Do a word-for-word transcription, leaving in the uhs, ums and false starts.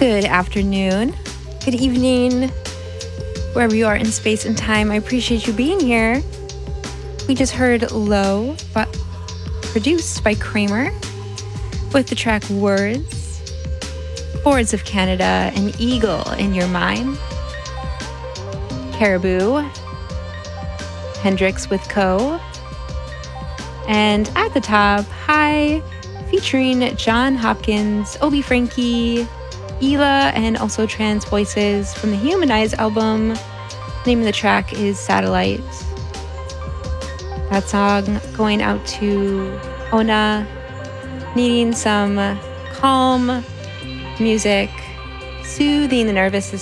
Good afternoon, good evening, wherever you are in space and time. I appreciate you being here. We just heard Low, but produced by Kramer, with the track Words, Boards of Canada, and Eagle in Your Mind. Caribou, Hendrix with Co. And at the top, Hi, featuring John Hopkins, Obi Frankie, Ela, and also trans voices from the Humanize album. The name of the track is Satellite. That song going out to Ona, needing some calm music, soothing the nervous system.